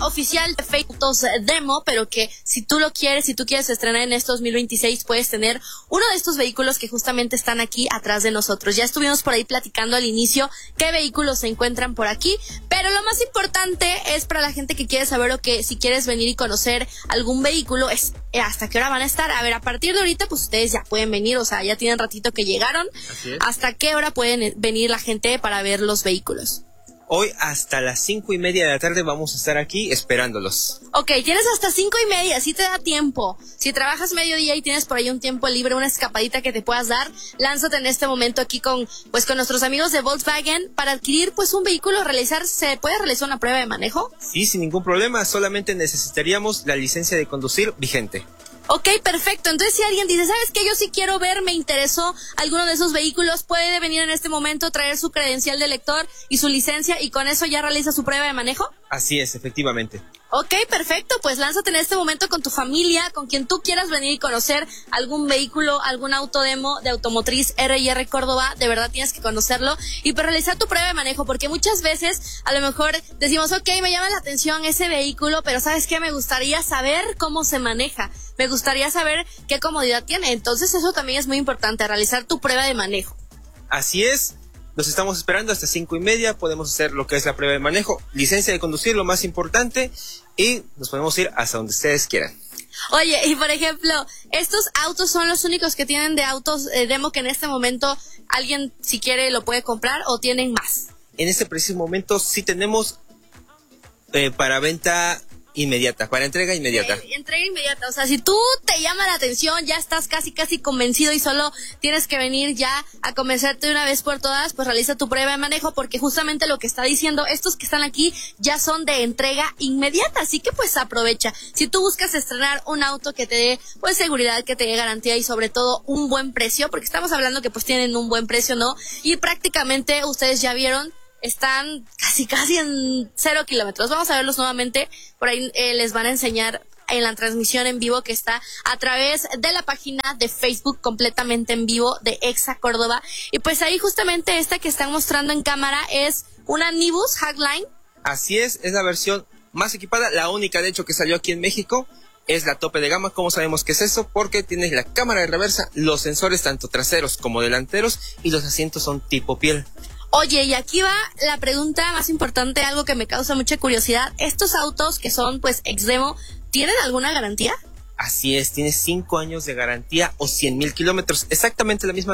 oficial de Facebook Demo, pero que si tú lo quieres, si tú quieres estrenar en este 2026, puedes tener uno de estos vehículos que justamente están aquí atrás de nosotros. Ya estuvimos por ahí platicando al inicio qué vehículos se encuentran por aquí, pero lo más importante es para la gente que quiere saber o que si quieres venir y conocer algún vehículo, es hasta qué hora van a estar. A ver, a partir de ahorita, pues ustedes ya pueden venir, o sea, ya tienen ratito que llegaron. ¿Hasta qué hora pueden venir la gente para ver los vehículos? Hoy hasta las 5:30 de la tarde vamos a estar aquí esperándolos. Ok, tienes hasta 5:30, sí te da tiempo. Si trabajas mediodía y tienes por ahí un tiempo libre, una escapadita que te puedas dar, lánzate en este momento aquí con nuestros amigos de Volkswagen para adquirir pues un vehículo. ¿Se puede realizar una prueba de manejo? Sí, sin ningún problema, solamente necesitaríamos la licencia de conducir vigente. Ok, perfecto. Entonces, si alguien dice, ¿sabes qué? Yo sí quiero ver, me interesó alguno de esos vehículos, puede venir en este momento, traer su credencial de lector y su licencia y con eso ya realiza su prueba de manejo. Así es, efectivamente. Ok, perfecto. Pues lánzate en este momento con tu familia, con quien tú quieras venir y conocer algún vehículo, algún autodemo de Automotriz R&R Córdoba. De verdad tienes que conocerlo y pues realizar tu prueba de manejo, porque muchas veces a lo mejor decimos, ok, me llama la atención ese vehículo, pero ¿sabes qué? Me gustaría saber cómo se maneja. Me gustaría saber qué comodidad tiene. Entonces eso también es muy importante, realizar tu prueba de manejo. Así es. Los estamos esperando hasta 5:30, podemos hacer lo que es la prueba de manejo, licencia de conducir, lo más importante, y nos podemos ir hasta donde ustedes quieran. Oye, y por ejemplo, ¿estos autos son los únicos que tienen de autos demo que en este momento alguien, si quiere, lo puede comprar o tienen más? En este preciso momento sí tenemos para venta inmediata, para entrega inmediata. Entrega inmediata, o sea, si tú te llama la atención, ya estás casi convencido y solo tienes que venir ya a convencerte de una vez por todas, pues realiza tu prueba de manejo, porque justamente lo que está diciendo, estos que están aquí ya son de entrega inmediata, así que pues aprovecha. Si tú buscas estrenar un auto que te dé pues seguridad, que te dé garantía y sobre todo un buen precio, porque estamos hablando que pues tienen un buen precio, ¿no? Y prácticamente ustedes ya vieron, están casi en 0 kilómetros. Vamos a verlos nuevamente. Por ahí les van a enseñar en la transmisión en vivo que está a través de la página de Facebook completamente en vivo de Exa Córdoba. Y pues ahí justamente esta que están mostrando en cámara es una Nibus Hackline. Así es la versión más equipada, la única de hecho que salió aquí en México. Es la tope de gama. ¿Cómo sabemos que es eso? Porque tiene la cámara de reversa, los sensores tanto traseros como delanteros y los asientos son tipo piel. Oye, y aquí va la pregunta más importante, algo que me causa mucha curiosidad. ¿Estos autos que son pues ex-demo, tienen alguna garantía? Así es, tiene 5 años de garantía o 100,000 kilómetros, exactamente la misma